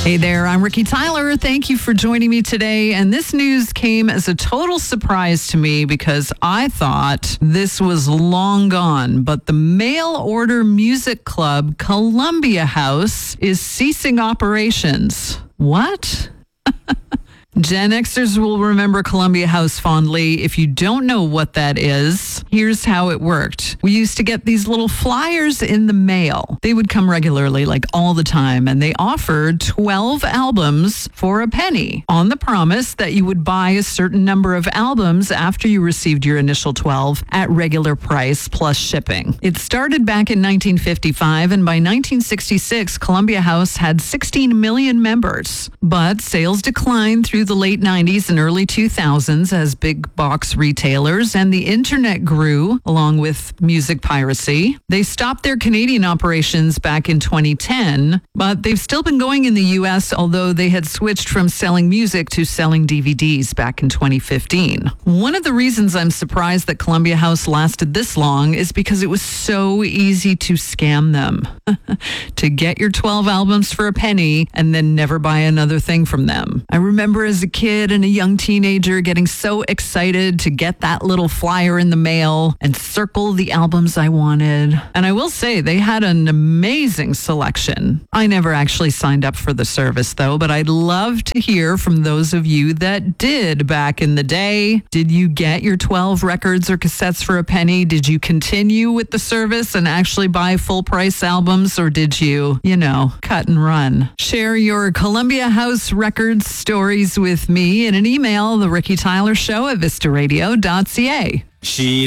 Hey there, I'm Ricky Tyler. Thank you for joining me today. And this news came as a total surprise to me because I thought this was long gone. But the mail order music club Columbia House is ceasing operations. What? Gen Xers will remember Columbia House fondly. If you don't know what that is, here's how it worked. We used to get these little flyers in the mail. They would come regularly, like all the time, and they offered 12 albums for a penny on the promise that you would buy a certain number of albums after you received your initial 12 at regular price plus shipping. It started back in 1955, and by 1966, Columbia House had 16 million members. But sales declined through the late 90s and early 2000s as big box retailers and the internet grew along with music piracy. They stopped their Canadian operations back in 2010, but they've still been going in the U.S., although they had switched from selling music to selling DVDs back in 2015. One of the reasons I'm surprised that Columbia House lasted this long is because it was so easy to scam them. To get your 12 albums for a penny and then never buy another thing from them. I remember as a kid and a young teenager getting so excited to get that little flyer in the mail and circle the albums I wanted. And I will say they had an amazing selection. I never actually signed up for the service though, but I'd love to hear from those of you that did back in the day. Did you get your 12 records or cassettes for a penny? Did you continue with the service and actually buy full price albums, or did you, cut and run? Share your Columbia House Records stories with me in an email, The Ricky Tyler Show at vistaradio.ca.